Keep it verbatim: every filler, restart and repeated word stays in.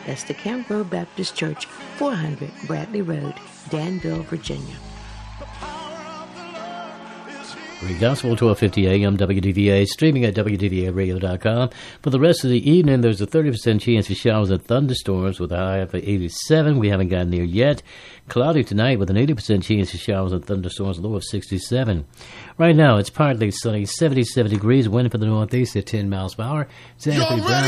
That's the Camp Road Baptist Church, four hundred Bradley Road, Danville, Virginia. Great Gospel, twelve fifty a.m. W D V A, streaming at W D V A radio dot com. For the rest of the evening, there's a thirty percent chance of showers and thunderstorms with a high of eighty-seven. We haven't gotten there yet. Cloudy tonight with an eighty percent chance of showers and thunderstorms, low of sixty-seven. Right now, it's partly sunny, seventy-seven degrees, wind from the northeast at ten miles per hour. It's Anthony Brown.